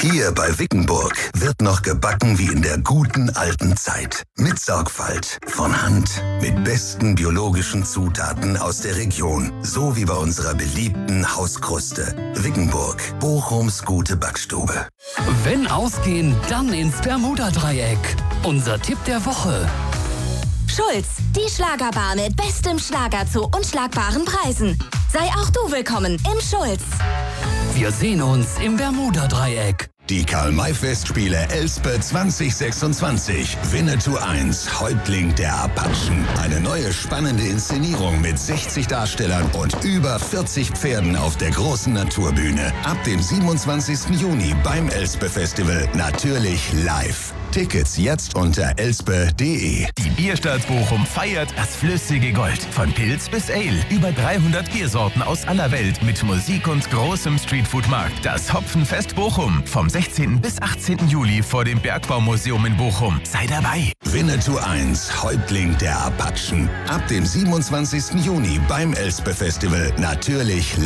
Hier bei Wickenburg wird noch gebacken wie in der guten alten Zeit. Mit Sorgfalt, von Hand, mit besten biologischen Zutaten aus der Region. So wie bei unserer beliebten Hauskruste. Wickenburg, Bochums gute Backstube. Wenn ausgehen, dann ins Bermuda-Dreieck. Unser Tipp der Woche. Schulz, die Schlagerbar mit bestem Schlager zu unschlagbaren Preisen. Sei auch du willkommen im Schulz. Wir sehen uns im Bermuda-Dreieck. Die Karl-May-Festspiele Elspe 2026. Winnetou 1, Häuptling der Apachen. Eine neue spannende Inszenierung mit 60 Darstellern und über 40 Pferden auf der großen Naturbühne. Ab dem 27. Juni beim Elspe-Festival. Natürlich live. Tickets jetzt unter elspe.de. Die Bierstadt Bochum feiert das flüssige Gold. Von Pilz bis Ale. Über 300 Biersorten aus aller Welt mit Musik und großem Streetfood-Markt. Das Hopfenfest Bochum. Vom 16. bis 18. Juli vor dem Bergbaumuseum in Bochum. Sei dabei. Winnetou 1, Häuptling der Apachen. Ab dem 27. Juni beim Elspe-Festival. Natürlich